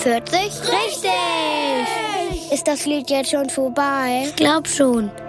Richtig! Ist das Lied jetzt schon vorbei? Ich glaub schon.